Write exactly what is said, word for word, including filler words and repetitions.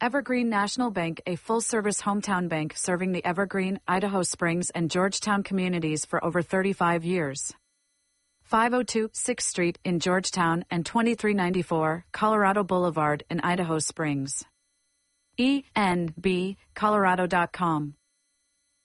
Evergreen National Bank, a full-service hometown bank serving the Evergreen, Idaho Springs, and Georgetown communities for over thirty-five years. five oh two sixth Street in Georgetown and twenty-three ninety-four Colorado Boulevard in Idaho Springs. E N B Colorado dot com.